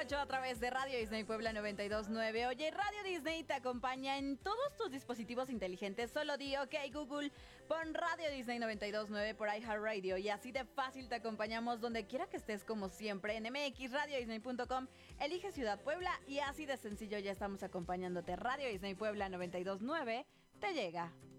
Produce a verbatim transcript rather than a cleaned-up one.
ocho a través de Radio Disney Puebla noventa y dos punto nueve. Oye, Radio Disney te acompaña en todos tus dispositivos inteligentes. Solo di OK Google, pon Radio Disney noventa y dos punto nueve por iHeartRadio y así de fácil te acompañamos donde quiera que estés, como siempre en m x radio disney punto com. Elige Ciudad Puebla y así de sencillo ya estamos acompañándote. Radio Disney Puebla noventa y dos punto nueve te llega.